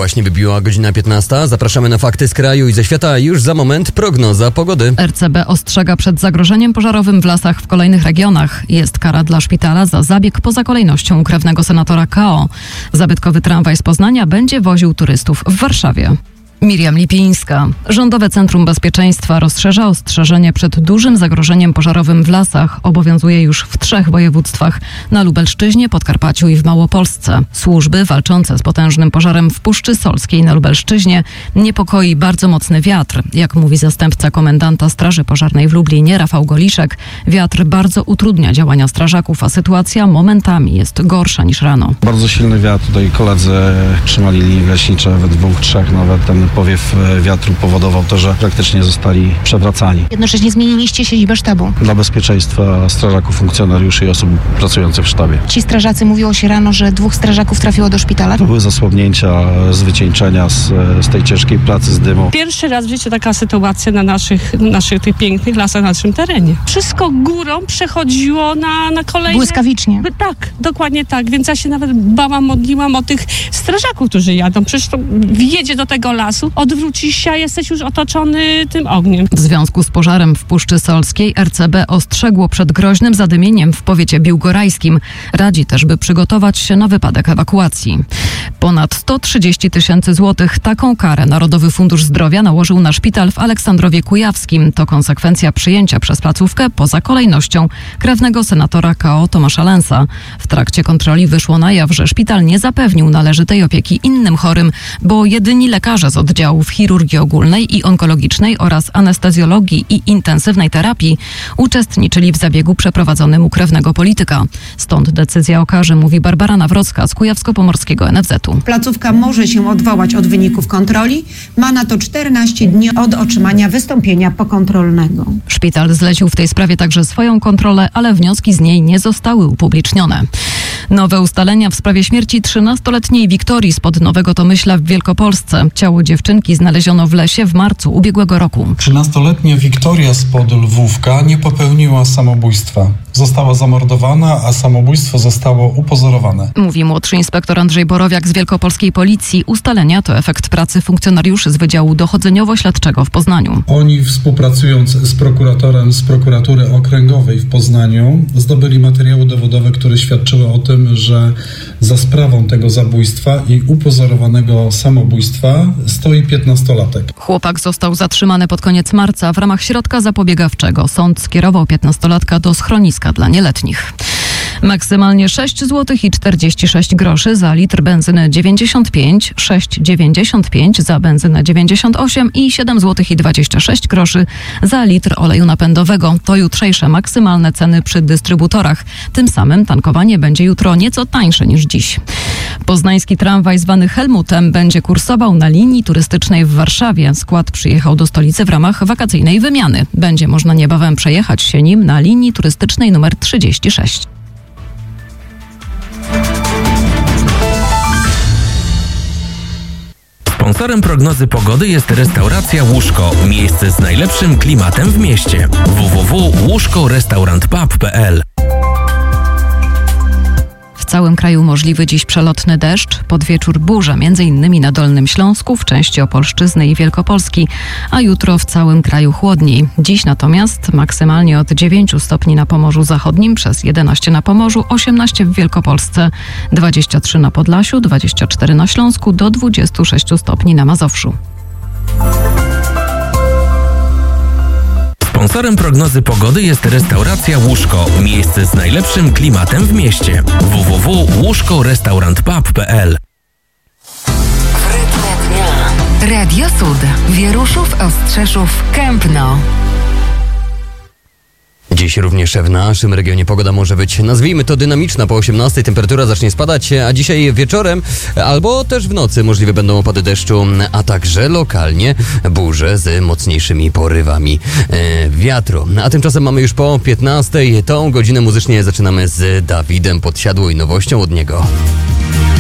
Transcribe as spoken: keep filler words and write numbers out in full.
Właśnie wybiła godzina piętnasta. Zapraszamy na fakty z kraju i ze świata. Już za moment prognoza pogody. R C B ostrzega przed zagrożeniem pożarowym w lasach w kolejnych regionach. Jest kara dla szpitala za zabieg poza kolejnością u krewnego senatora K O. Zabytkowy tramwaj z Poznania będzie woził turystów w Warszawie. Miriam Lipińska. Rządowe Centrum Bezpieczeństwa rozszerza ostrzeżenie przed dużym zagrożeniem pożarowym w lasach. Obowiązuje już w trzech województwach: na Lubelszczyźnie, Podkarpaciu i w Małopolsce. Służby walczące z potężnym pożarem w Puszczy Solskiej na Lubelszczyźnie niepokoi bardzo mocny wiatr. Jak mówi zastępca komendanta Straży Pożarnej w Lublinie, Rafał Goliszek, wiatr bardzo utrudnia działania strażaków, a sytuacja momentami jest gorsza niż rano. Bardzo silny wiatr. Tutaj koledzy trzymali linie gaśnicze we dwóch, trzech nawet. Ten powiew wiatru powodował to, że praktycznie zostali przewracani. Jednocześnie zmieniliście siedzibę sztabu. Dla bezpieczeństwa strażaków, funkcjonariuszy i osób pracujących w sztabie. Ci strażacy, mówiło się rano, że dwóch strażaków trafiło do szpitala. To były zasłabnięcia z wycieńczenia z, z tej ciężkiej pracy, z dymu. Pierwszy raz w życiu taka sytuacja na naszych, naszych tych pięknych lasach, na naszym terenie. Wszystko górą przechodziło na, na kolejne... Błyskawicznie. Tak, dokładnie tak. Więc ja się nawet bałam, modliłam o tych strażaków, którzy jadą. Przecież to wjedzie do tego lasu, odwrócisz się, a jesteś już otoczony tym ogniem. W związku z pożarem w Puszczy Solskiej R C B ostrzegło przed groźnym zadymieniem w powiecie biłgorajskim. Radzi też, by przygotować się na wypadek ewakuacji. Ponad sto trzydzieści tysięcy złotych. Taką karę Narodowy Fundusz Zdrowia nałożył na szpital w Aleksandrowie Kujawskim. To konsekwencja przyjęcia przez placówkę poza kolejnością krewnego senatora K O Tomasza Lensa. W trakcie kontroli wyszło na jaw, że szpital nie zapewnił należytej opieki innym chorym, bo jedyni lekarze z oddziałów chirurgii ogólnej i onkologicznej oraz anestezjologii i intensywnej terapii uczestniczyli w zabiegu przeprowadzonym u krewnego polityka. Stąd decyzja o karze, mówi Barbara Nawrocka z Kujawsko-Pomorskiego N F Z u. Placówka może się odwołać od wyników kontroli. Ma na to czternaście dni od otrzymania wystąpienia pokontrolnego. Szpital zlecił w tej sprawie także swoją kontrolę, ale wnioski z niej nie zostały upublicznione. Nowe ustalenia w sprawie śmierci trzynastoletniej Wiktorii spod Nowego Tomyśla w Wielkopolsce. Ciało dziewczynki znaleziono w lesie w marcu ubiegłego roku. trzynastoletnia Wiktoria spod Lwówka nie popełniła samobójstwa. Została zamordowana, a samobójstwo zostało upozorowane. Mówi młodszy inspektor Andrzej Borowiak z Wielkopolskiej Policji. Ustalenia to efekt pracy funkcjonariuszy z Wydziału Dochodzeniowo-Śledczego w Poznaniu. Oni, współpracując z prokuratorem z prokuratury okręgowej w Poznaniu, zdobyli materiały dowodowe, które świadczyły o tym, że za sprawą tego zabójstwa i upozorowanego samobójstwa stoi piętnastolatek. Chłopak został zatrzymany pod koniec marca w ramach środka zapobiegawczego. Sąd skierował piętnastolatka do schroniska dla nieletnich. Maksymalnie sześć złotych i czterdzieści sześć groszy za litr benzyny dziewięćdziesiąt pięć, sześć dziewięćdziesiąt pięć za benzynę dziewięćdziesiąt osiem i siedem złotych i dwadzieścia sześć groszy za litr oleju napędowego. To jutrzejsze maksymalne ceny przy dystrybutorach. Tym samym tankowanie będzie jutro nieco tańsze niż dziś. Poznański tramwaj zwany Helmutem będzie kursował na linii turystycznej w Warszawie. Skład przyjechał do stolicy w ramach wakacyjnej wymiany. Będzie można niebawem przejechać się nim na linii turystycznej numer trzydzieści sześć. Sponsorem prognozy pogody jest restauracja Łóżko. Miejsce z najlepszym klimatem w mieście. w w w kropka łóżko restaurant pub kropka p l. W całym kraju możliwy dziś przelotny deszcz, pod wieczór burza, między innymi na Dolnym Śląsku, w części Opolszczyzny i Wielkopolski, a jutro w całym kraju chłodniej. Dziś natomiast maksymalnie od dziewięciu stopni na Pomorzu Zachodnim, przez jedenaście na Pomorzu, osiemnaście w Wielkopolsce, dwadzieścia trzy na Podlasiu, dwadzieścia cztery na Śląsku, do dwudziestu sześciu stopni na Mazowszu. Sponsorem prognozy pogody jest restauracja Łóżko. Miejsce z najlepszym klimatem w mieście. w w w kropka łóżko restaurant pub kropka p l. W rytmie dnia. Radio Sud. Wieruszów, Ostrzeszów, Kępno. Dziś również w naszym regionie pogoda może być, nazwijmy to, dynamiczna. Po osiemnastej temperatura zacznie spadać, a dzisiaj wieczorem albo też w nocy możliwe będą opady deszczu, a także lokalnie burze z mocniejszymi porywami e, wiatru. A tymczasem mamy już po piętnastej. Tą godzinę muzycznie zaczynamy z Dawidem Podsiadło i nowością od niego.